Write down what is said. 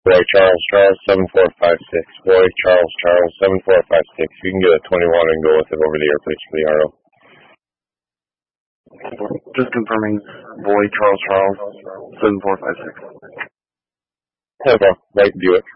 Boy Charles Charles 7456. Boy Charles Charles 7456. You can get a 21 and go with it over the air, please, for the RO. Just confirming. Boy Charles Charles 7456. Hello, Mike Buick.